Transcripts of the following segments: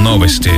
Новости.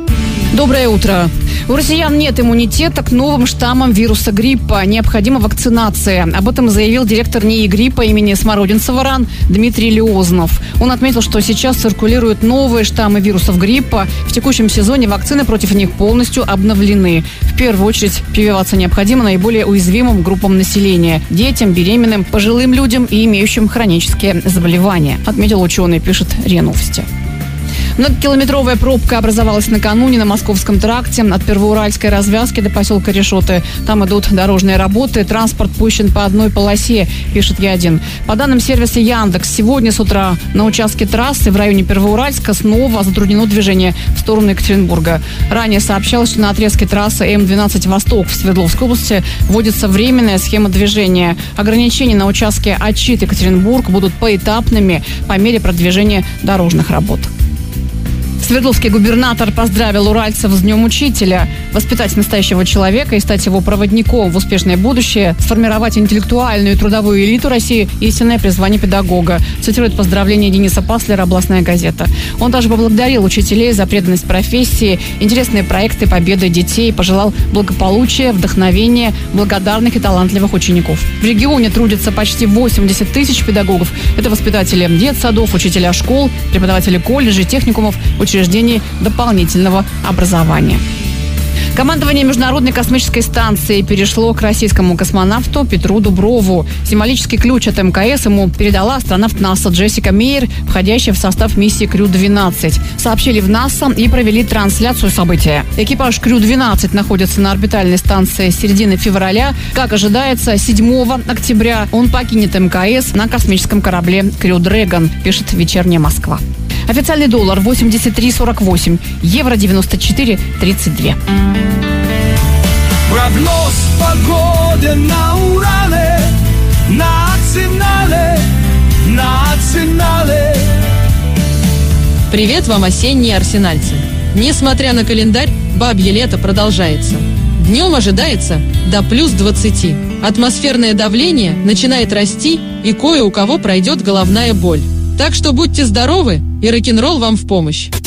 Доброе утро. У россиян нет иммунитета к новым штаммам вируса гриппа. Необходима вакцинация. Об этом заявил директор НИИ гриппа имени Смородинцева РАН Дмитрий Леознов. Он отметил, что сейчас циркулируют новые штаммы вирусов гриппа. В текущем сезоне вакцины против них полностью обновлены. В первую очередь прививаться необходимо наиболее уязвимым группам населения – детям, беременным, пожилым людям и имеющим хронические заболевания, отметил ученый, пишет РИА Новости. Многокилометровая пробка образовалась накануне на Московском тракте от Первоуральской развязки до поселка Решоты. Там идут дорожные работы, транспорт пущен по одной полосе, пишет Я1. По данным сервиса Яндекс, сегодня с утра на участке трассы в районе Первоуральска снова затруднено движение в сторону Екатеринбурга. Ранее сообщалось, что на отрезке трассы М12 «Восток» в Свердловской области вводится временная схема движения. Ограничения на участке Ачит-Екатеринбург будут поэтапными по мере продвижения дорожных работ. Свердловский губернатор поздравил уральцев с Днем Учителя. Воспитать настоящего человека и стать его проводником в успешное будущее, сформировать интеллектуальную и трудовую элиту России – истинное призвание педагога, цитирует поздравление Дениса Паслера «Областная газета». Он также поблагодарил учителей за преданность профессии, интересные проекты, победы детей, пожелал благополучия, вдохновения, благодарных и талантливых учеников. В регионе трудится почти 80 тысяч педагогов. Это воспитатели детсадов, учителя школ, преподаватели колледжей, техникумов, учреждений дополнительного образования. Командование Международной космической станции перешло к российскому космонавту Петру Дуброву. Символический ключ от МКС ему передала астронавт НАСА Джессика Мейер, входящая в состав миссии Крю-12. Сообщили в НАСА и провели трансляцию события. Экипаж Крю-12 находится на орбитальной станции с середины февраля. Как ожидается, 7 октября он покинет МКС на космическом корабле Крю Дрэгон, пишет «Вечерняя Москва». Официальный доллар 83,48, евро 94,32. Прогноз погоды на Урале, национале. Привет вам, осенние арсенальцы! Несмотря на календарь, бабье лето продолжается. Днем ожидается до плюс 20. Атмосферное давление начинает расти, и кое у кого пройдет головная боль. Так что будьте здоровы, и рок-н-ролл вам в помощь.